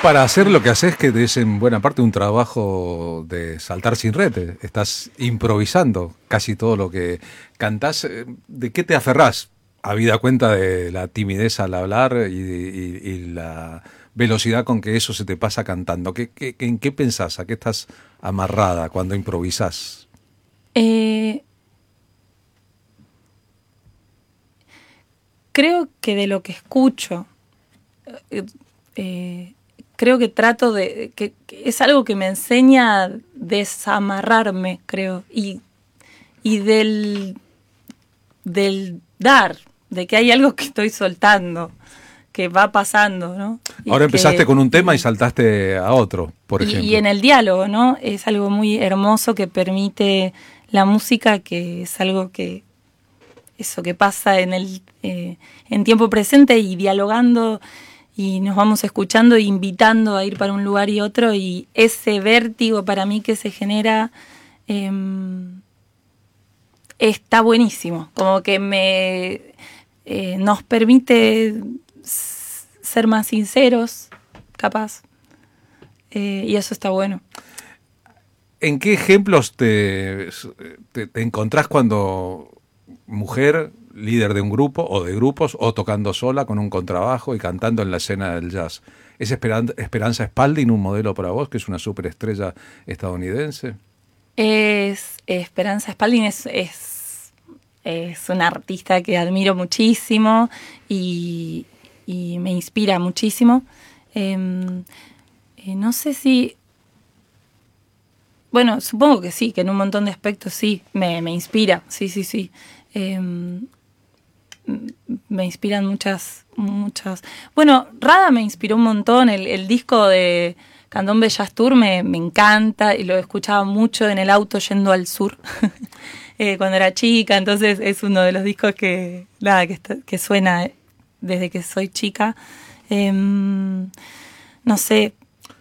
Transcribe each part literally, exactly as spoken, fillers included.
para hacer lo que haces, que es en buena parte un trabajo de saltar sin red. Estás improvisando casi todo lo que cantás. ¿De qué te aferrás? Habida cuenta de la timidez al hablar y, y, y la velocidad con que eso se te pasa cantando. ¿Qué, qué, ¿En qué pensás? ¿A qué estás amarrada cuando improvisás? Eh, creo que de lo que escucho, eh, eh, creo que trato de... Que, que es algo que me enseña a desamarrarme, creo, y, y del, del dar, de que hay algo que estoy soltando, que va pasando, ¿no? Y Ahora empezaste que, con un tema y saltaste a otro, por y, ejemplo. Y en el diálogo, ¿no? Es algo muy hermoso que permite la música, que es algo que... Eso que pasa en el eh, en tiempo presente y dialogando, y nos vamos escuchando e invitando a ir para un lugar y otro, y ese vértigo para mí que se genera eh, está buenísimo, como que me eh, nos permite ser más sinceros, capaz, eh, y eso está bueno. ¿En qué ejemplos te, te, te encontrás cuando mujer, líder de un grupo o de grupos, o tocando sola con un contrabajo y cantando en la escena del jazz? ¿Es Esperanza, Esperanza Spalding un modelo para vos, que es una superestrella estadounidense? Es Esperanza Spalding es, es, es una artista que admiro muchísimo y, y me inspira muchísimo. Eh, eh, no sé si... Bueno, supongo que sí, que en un montón de aspectos sí, me, me inspira, sí, sí, sí. Eh, me inspiran muchas, muchas... Bueno, Rada me inspiró un montón, el, el disco de Candombe Jazz Tour me, me encanta y lo escuchaba mucho en el auto yendo al sur eh, cuando era chica, entonces es uno de los discos que, nada, que, está, que suena desde que soy chica. Eh, no sé...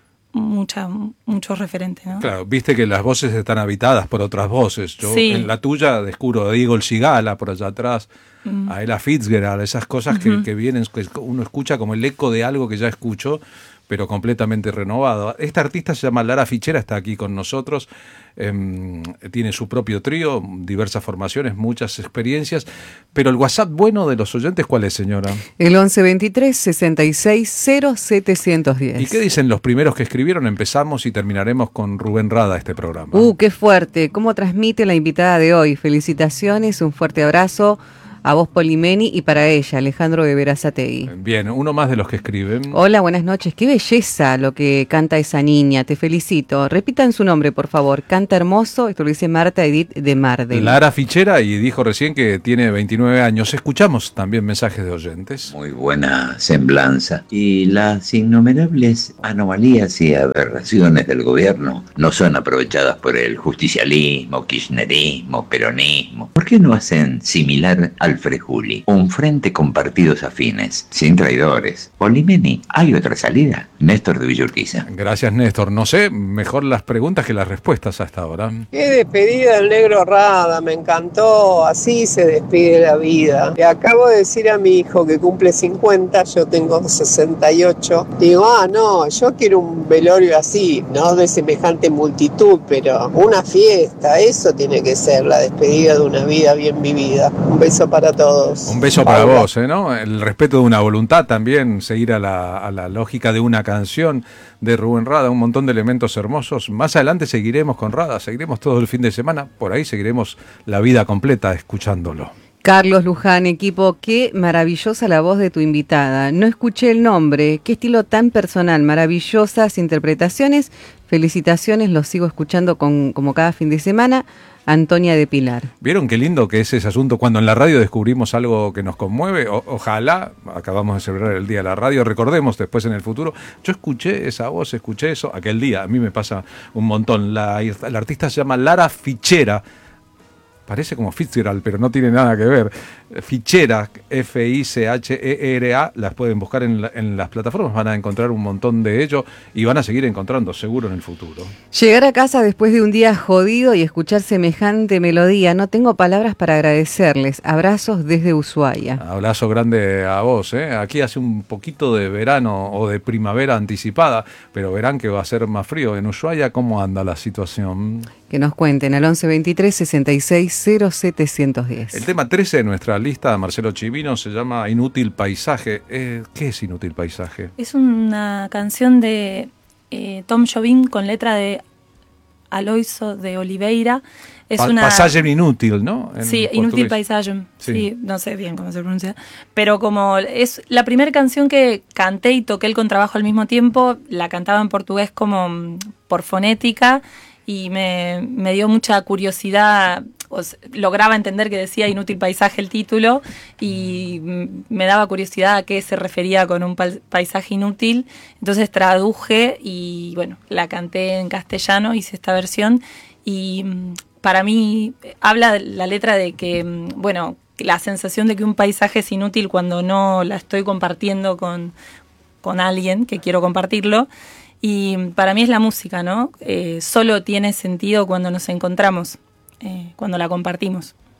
Mucha, muchos referentes, ¿no? Claro, viste que las voces están habitadas por otras voces. Yo sí. En la tuya descubro a Diego El Cigala por allá atrás, mm. a Ella Fitzgerald, esas cosas uh-huh. que, que vienen, que uno escucha como el eco de algo que ya escuchó, pero completamente renovado. Esta artista se llama Lara Fichera, está aquí con nosotros, eh, tiene su propio trío, diversas formaciones, muchas experiencias, pero el WhatsApp bueno de los oyentes, ¿cuál es, señora? El once veintitrés sesenta y seis cero setecientos diez. ¿Y qué dicen los primeros que escribieron? Empezamos y terminaremos con Rubén Rada este programa. Uh, qué fuerte, cómo transmite la invitada de hoy. Felicitaciones, un fuerte abrazo a vos, Polimeni, y para ella, Alejandro de Verazategui. Bien, uno más de los que escriben. Hola, buenas noches. Qué belleza lo que canta esa niña, te felicito. Repitan su nombre, por favor. Canta hermoso, esto lo dice Marta Edith de Mardel. Lara Fichera, y dijo recién que tiene veintinueve años. Escuchamos también mensajes de oyentes. Muy buena semblanza. Y las innumerables anomalías y aberraciones del gobierno no son aprovechadas por el justicialismo, kirchnerismo, peronismo. ¿Por qué no hacen similar al Frejuli, un frente con partidos afines, sin traidores? Polimeni, ¿hay otra salida? Néstor de Villurquiza. Gracias, Néstor. No sé, mejor las preguntas que las respuestas hasta ahora. Qué despedida del negro Rada, me encantó. Así se despide la vida. Le acabo de decir a mi hijo que cumple cincuenta, yo tengo sesenta y ocho. Digo, ah, no, yo quiero un velorio así, no de semejante multitud, pero una fiesta. Eso tiene que ser la despedida de una vida bien vivida. Un beso para a todos. Un beso para Paula. Vos, ¿eh, ¿no? El respeto de una voluntad también, seguir a la, a la lógica de una canción de Rubén Rada, un montón de elementos hermosos. Más adelante seguiremos con Rada, seguiremos todo el fin de semana, por ahí seguiremos la vida completa escuchándolo. Carlos Luján, equipo, qué maravillosa la voz de tu invitada. No escuché el nombre, qué estilo tan personal, maravillosas interpretaciones. Felicitaciones, los sigo escuchando con, como cada fin de semana. Antonia de Pilar. ¿Vieron qué lindo que es ese asunto? Cuando en la radio descubrimos algo que nos conmueve, o, ojalá, acabamos de celebrar el Día de la Radio, recordemos después en el futuro, yo escuché esa voz, escuché eso, aquel día, a mí me pasa un montón. La, la artista se llama Lara Fichera, Parece como Fitzgerald, pero no tiene nada que ver. Fichera, F I C H E R A, las pueden buscar en, la, en las plataformas, van a encontrar un montón de ellos y van a seguir encontrando seguro en el futuro. Llegar a casa después de un día jodido y escuchar semejante melodía, no tengo palabras para agradecerles. Abrazos desde Ushuaia. Abrazo grande a vos, ¿eh? Aquí hace un poquito de verano o de primavera anticipada, pero verán que va a ser más frío. En Ushuaia, ¿cómo anda la situación? Que nos cuenten al once veintitrés sesenta y seis cero setecientos diez. El tema trece de nuestra lista, Marcelo Chivino, se llama Inútil Paisaje. Eh, ¿Qué es Inútil Paisaje? Es una canción de eh, Tom Jobim con letra de Aloysio de Oliveira. Es pa- una Pasaje inútil, ¿no? En sí, portugués. Inútil Paisaje. Sí. Sí, no sé bien cómo se pronuncia. Pero como es la primera canción que canté y toqué el contrabajo al mismo tiempo, la cantaba en portugués como mm, por fonética. Y me, me dio mucha curiosidad, o sea, lograba entender que decía Inútil Paisaje el título y me daba curiosidad a qué se refería con un paisaje inútil, entonces traduje y bueno, la canté en castellano, hice esta versión y para mí habla la letra de que, bueno, la sensación de que un paisaje es inútil cuando no la estoy compartiendo con, con alguien que quiero compartirlo. Y para mí es la música, ¿no? Eh, solo tiene sentido cuando nos encontramos, eh, cuando la compartimos.